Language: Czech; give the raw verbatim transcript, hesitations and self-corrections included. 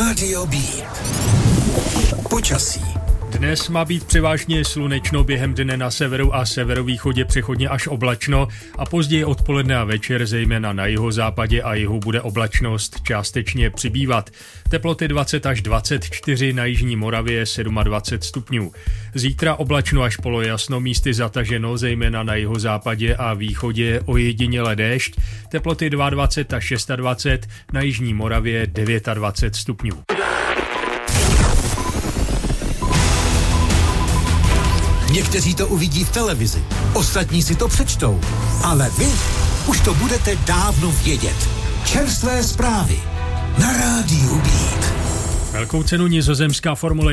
Rádio Beat. Počasí. Dnes má být převážně slunečno, během dne na severu a severovýchodě přechodně až oblačno a později odpoledne a večer zejména na jihozápadě a jihu bude oblačnost částečně přibývat. Teploty dvacet až dvacet čtyři, na jižní Moravě dvacet sedm stupňů. Zítra oblačno až polojasno, místy zataženo, zejména na jihozápadě a východě ojediněle déšť. Teploty dvacet dva až dvacet šest, na jižní Moravě dvacet devět stupňů. Někteří to uvidí v televizi, ostatní si to přečtou, ale vy už to budete dávno vědět. Čerstvé zprávy na Rádiu Beat. Velkou cenu nizozemská Formule